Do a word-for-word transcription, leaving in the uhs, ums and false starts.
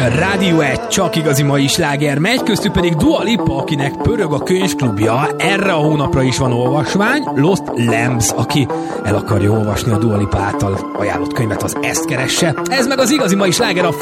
Rádió egy csak igazi mai sláger megy, köztük pedig Dua Lipa, akinek pörög a könyvklubja, erre a hónapra is van olvasmány, Lost Lambs, aki el akarja olvasni a Dua Lipa által ajánlott könyvet, az ezt keresse. Ez meg az igazi mai sláger, a